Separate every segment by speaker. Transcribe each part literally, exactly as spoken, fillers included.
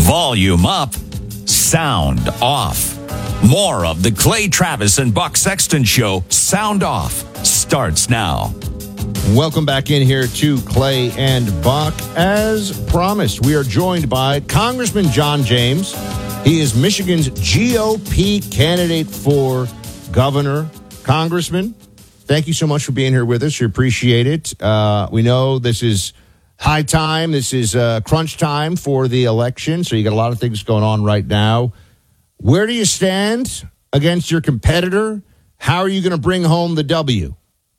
Speaker 1: Volume up, sound off. More of the Clay Travis and Buck Sexton Show, Sound Off, starts now.
Speaker 2: Welcome back in here to Clay and Buck. As promised, we are joined by Congressman John James. He is Michigan's G O P candidate for governor. Congressman, thank you so much for being here with us. We appreciate it. Uh, we know this is high time. This is uh, crunch time for the election, so you got a lot of things going on right now. Where do you stand against your competitor? How are you going to bring home the W?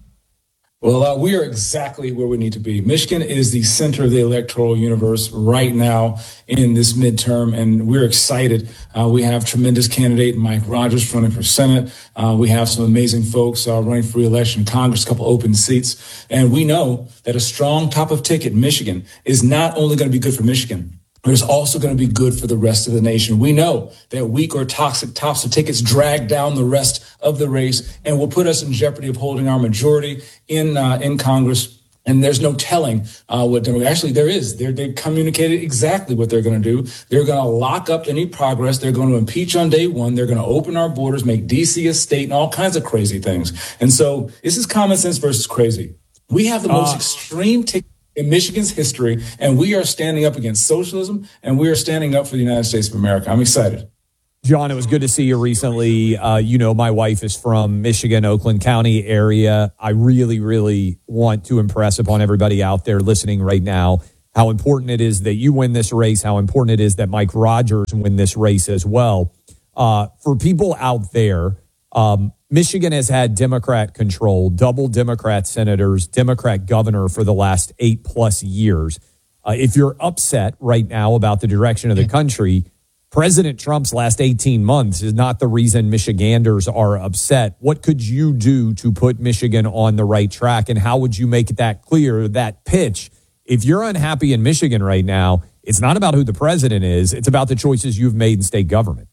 Speaker 3: Well, uh, we are exactly where we need to be. Michigan is the center of the electoral universe right now in this midterm, and we're excited. Uh, we have tremendous candidate Mike Rogers running for Senate. Uh, we have some amazing folks uh, running for re-election in Congress, a couple open seats. And we know that a strong top of ticket Michigan is not only going to be good for Michigan, but it's also going to be good for the rest of the nation. We know that weak or toxic tops of tickets drag down the rest of the race and will put us in jeopardy of holding our majority in uh, in Congress. And there's no telling uh, what Democrats, actually there is. They're, they've communicated exactly what they're going to do. They're going to lock up any progress. They're going to impeach on day one. They're going to open our borders, make D C a state, and all kinds of crazy things. And so this is common sense versus crazy. We have the most uh, extreme ticket in Michigan's history, and we are standing up against socialism, and we are standing up for the United States of America. I'm excited.
Speaker 4: John, it was good to see you recently. Uh, you know, my wife is from Michigan, Oakland County area. I really, really want to impress upon everybody out there listening right now how important it is that you win this race, how important it is that Mike Rogers win this race as well. Uh, for people out there, um, Michigan has had Democrat control, double Democrat senators, Democrat governor for the last eight plus years. Uh, if you're upset right now about the direction of the country, President Trump's last eighteen months is not the reason Michiganders are upset. What could you do to put Michigan on the right track? And how would you make that clear, that pitch? If you're unhappy in Michigan right now, it's not about who the president is. It's about the choices you've made in state government.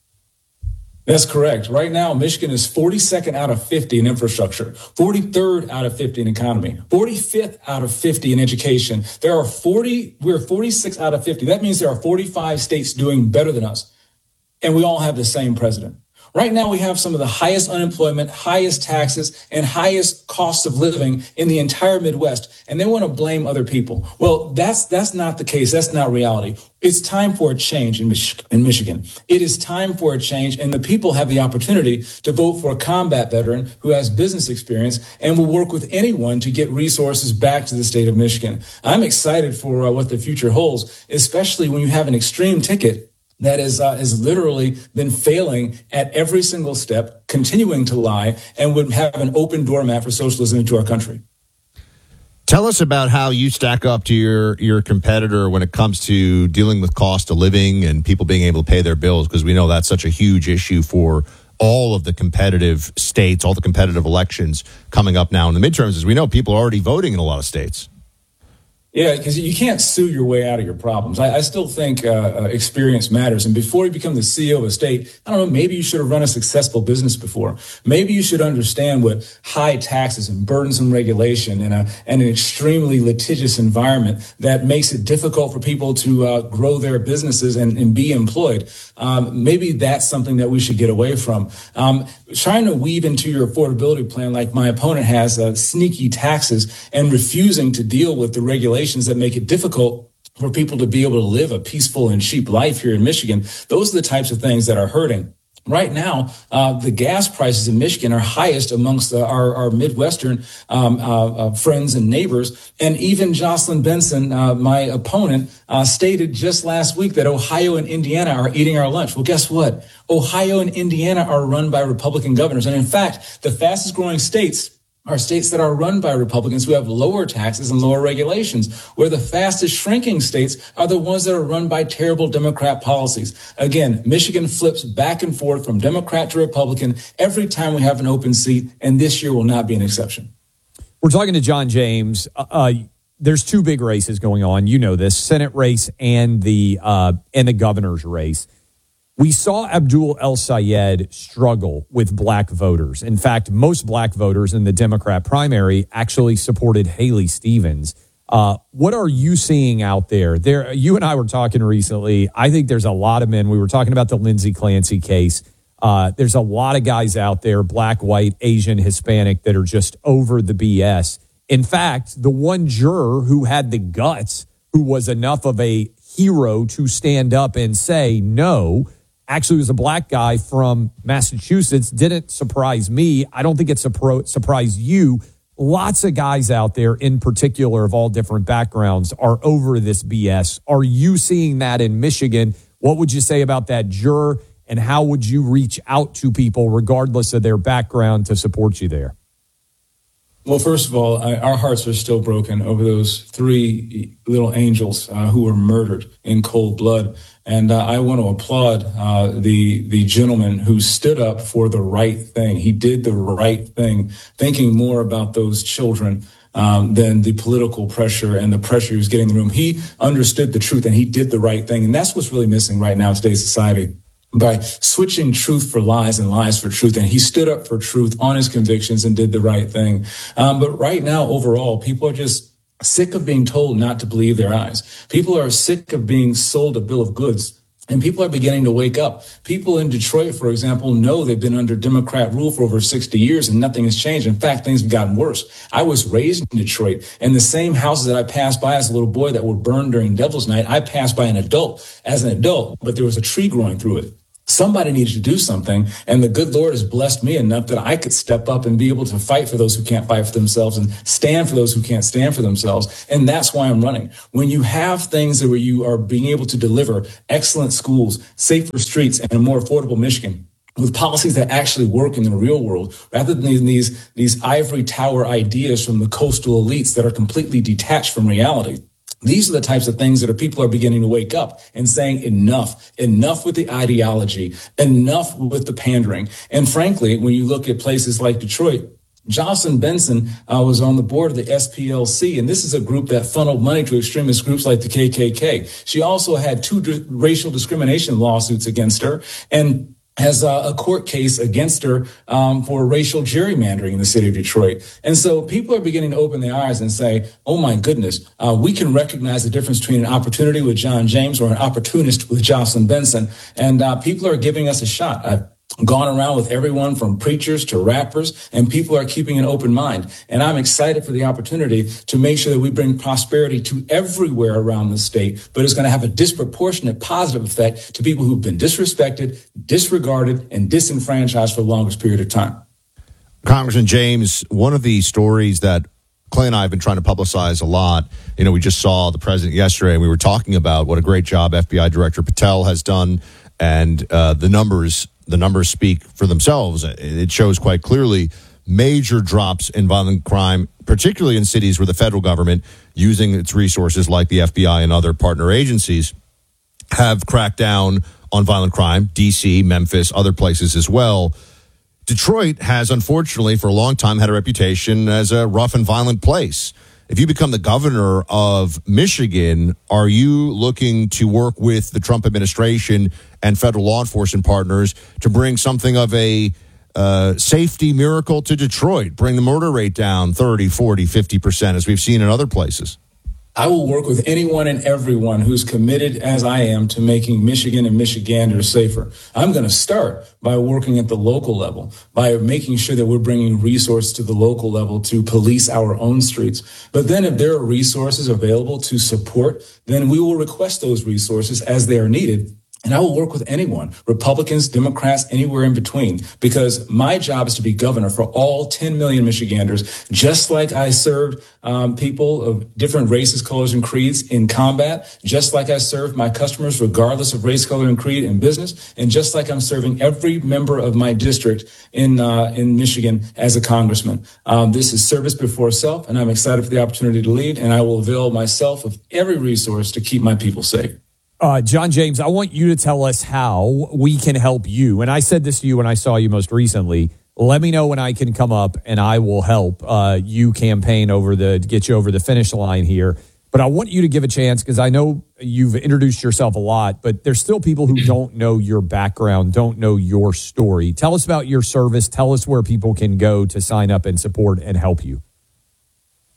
Speaker 3: That's correct. Right now, Michigan is forty-second out of fifty in infrastructure, forty-third out of fifty in economy, forty-fifth out of fifty in education. There are forty, we're forty-six out of fifty. That means there are forty-five states doing better than us. And we all have the same president. Right now, we have some of the highest unemployment, highest taxes, and highest costs of living in the entire Midwest. And they want to blame other people. Well, that's that's not the case. That's not reality. It's time for a change in, Mich- in Michigan. It is time for a change, and the people have the opportunity to vote for a combat veteran who has business experience and will work with anyone to get resources back to the state of Michigan. I'm excited for uh, what the future holds, especially when you have an extreme ticket that is, uh, has literally been failing at every single step, continuing to lie, and would have an open doormat for socialism into our country.
Speaker 2: Tell us about how you stack up to your, your competitor when it comes to dealing with cost of living and people being able to pay their bills, because we know that's such a huge issue for all of the competitive states, all the competitive elections coming up now in the midterms. As we know, people are already voting in a lot of states.
Speaker 3: Yeah, because you can't sue your way out of your problems. I, I still think uh, uh, experience matters. And before you become the C E O of a state, I don't know, maybe you should have run a successful business before. Maybe you should understand what high taxes and burdensome regulation and, a, and an extremely litigious environment that makes it difficult for people to uh, grow their businesses and, and be employed. Um, maybe that's something that we should get away from. Um, trying to weave into your affordability plan like my opponent has uh, sneaky taxes and refusing to deal with the regulations that make it difficult for people to be able to live a peaceful and cheap life here in Michigan. Those are the types of things that are hurting. Right now, uh, the gas prices in Michigan are highest amongst uh, our, our Midwestern um, uh, uh, friends and neighbors. And even Jocelyn Benson, uh, my opponent, uh, stated just last week that Ohio and Indiana are eating our lunch. Well, guess what? Ohio and Indiana are run by Republican governors. And in fact, the fastest growing states are states that are run by Republicans who have lower taxes and lower regulations, where the fastest shrinking states are the ones that are run by terrible Democrat policies. Again, Michigan flips back and forth from Democrat to Republican every time we have an open seat, and this year will not be an exception.
Speaker 4: We're talking to John James. Uh, uh, there's two big races going on. You know this, Senate race and the uh, and the governor's race. We saw Abdul El-Sayed struggle with black voters. In fact, most black voters in the Democrat primary actually supported Haley Stevens. Uh, what are you seeing out there? There, you and I were talking recently. I think there's a lot of men. We were talking about the Lindsey Clancy case. Uh, there's a lot of guys out there, black, white, Asian, Hispanic, that are just over the B S. In fact, the one juror who had the guts, who was enough of a hero to stand up and say no, actually was a black guy from Massachusetts. Didn't surprise me. I don't think it surpri- surprised you. Lots of guys out there, in particular, of all different backgrounds, are over this B S. Are you seeing that in Michigan? What would you say about that juror, and how would you reach out to people, regardless of their background, to support you there?
Speaker 3: Well, first of all, I, our hearts are still broken over those three little angels uh, who were murdered in cold blood. And uh, I want to applaud uh, the the gentleman who stood up for the right thing. He did the right thing, thinking more about those children um, than the political pressure and the pressure he was getting in the room. He understood the truth, and he did the right thing. And that's what's really missing right now in today's society, by switching truth for lies and lies for truth. And he stood up for truth on his convictions and did the right thing. Um, but right now, overall, people are just sick of being told not to believe their eyes. People are sick of being sold a bill of goods. And people are beginning to wake up. People in Detroit, for example, know they've been under Democrat rule for over sixty years and nothing has changed. In fact, things have gotten worse. I was raised in Detroit, and the same houses that I passed by as a little boy that were burned during Devil's Night, I passed by an adult as an adult, but there was a tree growing through it. Somebody needed to do something, and the good Lord has blessed me enough that I could step up and be able to fight for those who can't fight for themselves and stand for those who can't stand for themselves. And that's why I'm running. When you have things that where you are being able to deliver excellent schools, safer streets, and a more affordable Michigan, with policies that actually work in the real world, rather than these, these ivory tower ideas from the coastal elites that are completely detached from reality. These are the types of things that are, people are beginning to wake up and saying enough, enough with the ideology, enough with the pandering. And frankly, when you look at places like Detroit, Jocelyn Benson uh, was on the board of the S P L C, and this is a group that funneled money to extremist groups like the K K K. She also had two di- racial discrimination lawsuits against her, and has uh, a court case against her um, for racial gerrymandering in the city of Detroit. And so people are beginning to open their eyes and say, oh, my goodness, uh, we can recognize the difference between an opportunity with John James or an opportunist with Jocelyn Benson. And uh, people are giving us a shot. I've gone around with everyone from preachers to rappers, and people are keeping an open mind. And I'm excited for the opportunity to make sure that we bring prosperity to everywhere around the state, but it's going to have a disproportionate positive effect to people who've been disrespected, disregarded, and disenfranchised for the longest period of time.
Speaker 2: Congressman James, one of the stories that Clay and I have been trying to publicize a lot, you know, we just saw the president yesterday, and we were talking about what a great job F B I Director Patel has done, and uh, the numbers The numbers speak for themselves. It shows quite clearly major drops in violent crime, particularly in cities where the federal government, using its resources like the F B I and other partner agencies, have cracked down on violent crime. D C, Memphis, other places as well. Detroit has, unfortunately, for a long time had a reputation as a rough and violent place. If you become the governor of Michigan, are you looking to work with the Trump administration and federal law enforcement partners to bring something of a uh, safety miracle to Detroit, bring the murder rate down thirty, forty, fifty percent, as we've seen in other places?
Speaker 3: I will work with anyone and everyone who's committed, as I am, to making Michigan and Michiganders safer. I'm going to start by working at the local level, by making sure that we're bringing resources to the local level to police our own streets. But then if there are resources available to support, then we will request those resources as they are needed. And I will work with anyone, Republicans, Democrats, anywhere in between, because my job is to be governor for all ten million Michiganders, just like I served um, people of different races, colors, and creeds in combat, just like I served my customers regardless of race, color, and creed in business, and just like I'm serving every member of my district in uh, in Michigan as a congressman. Um, this is service before self, and I'm excited for the opportunity to lead, and I will avail myself of every resource to keep my people safe.
Speaker 4: Uh, John James, I want you to tell us how we can help you. And I said this to you when I saw you most recently. Let me know when I can come up and I will help uh, you campaign over the get you over the finish line here. But I want you to give a chance because I know you've introduced yourself a lot, but there's still people who don't know your background, don't know your story. Tell us about your service. Tell us where people can go to sign up and support and help you.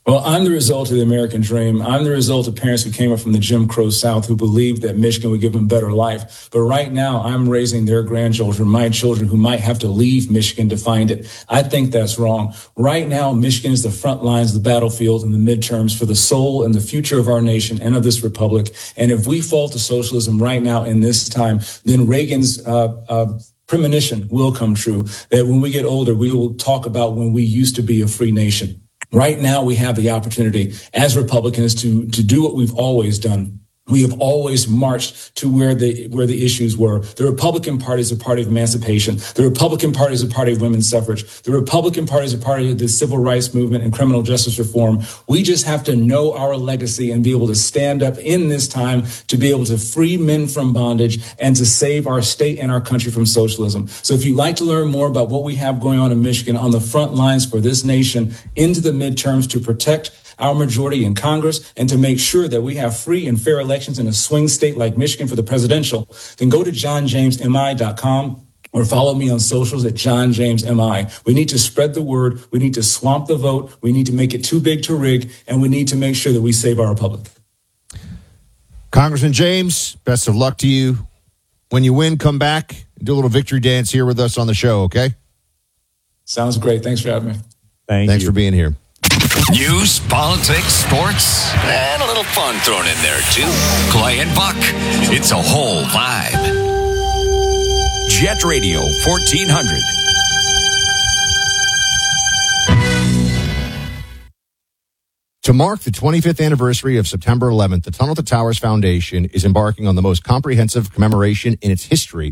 Speaker 3: Well, I'm the result of the American dream. I'm the result of parents who came up from the Jim Crow South who believed that Michigan would give them a better life. But right now, I'm raising their grandchildren, my children, who might have to leave Michigan to find it. I think that's wrong. Right now, Michigan is the front lines of the battlefield in the midterms for the soul and the future of our nation and of this republic. And if we fall to socialism right now in this time, then Reagan's uh, uh, premonition will come true, that when we get older, we will talk about when we used to be a free nation. Right now, we have the opportunity as Republicans to, to do what we've always done. We have always marched to where the where the issues were. The Republican Party is a party of emancipation. The Republican Party is a party of women's suffrage. The Republican Party is a party of the civil rights movement and criminal justice reform. We just have to know our legacy and be able to stand up in this time to be able to free men from bondage and to save our state and our country from socialism. So if you'd like to learn more about what we have going on in Michigan on the front lines for this nation into the midterms to protect our majority in Congress and to make sure that we have free and fair elections in a swing state like Michigan for the presidential, then go to john james m i dot com or follow me on socials at john james m i. We need to spread the word. We need to swamp the vote. We need to make it too big to rig, and we need to make sure that we save our republic.
Speaker 2: Congressman James, best of luck to you. When you win, come back and do a little victory dance here with us on the show, okay?
Speaker 3: Sounds great. Thanks for having me.
Speaker 4: Thank
Speaker 2: Thanks
Speaker 4: you.
Speaker 2: for being here.
Speaker 1: News, politics, sports, and a little fun thrown in there, too. Clay and Buck. It's a whole vibe. Jet Radio fourteen hundred.
Speaker 2: To mark the twenty-fifth anniversary of September eleventh, the Tunnel to Towers Foundation is embarking on the most comprehensive commemoration in its history